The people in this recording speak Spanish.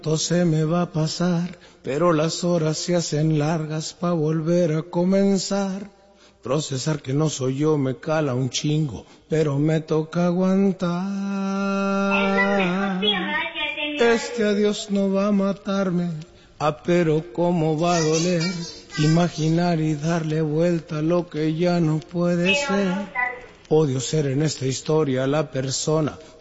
Todo se me va a pasar, pero las horas se hacen largas pa' volver a comenzar. Procesar que no soy yo me cala un chingo, pero me toca aguantar. Este adiós no va a matarme, pero cómo va a doler. Imaginar y darle vuelta a lo que ya no puede ser. Odio ser en esta historia la persona